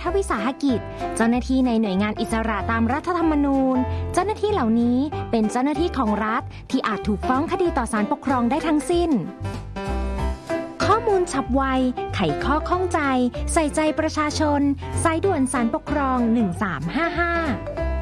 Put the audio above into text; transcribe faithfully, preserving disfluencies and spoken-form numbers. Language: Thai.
วิสาหกิจเจ้าหน้าที่ในหน่วยงานอิสระตามรัฐธรรมนูญเจ้าหน้าที่เหล่านี้เป็นเจ้าหน้าที่ของรัฐที่อาจถูกฟ้องคดีต่อศาลปกครองได้ทั้งสิ้นข้อมูลฉับไวไขข้อข้องใจใส่ใจประชาชนสายด่วนศาลปกครองหนึ่งสามห้าห้า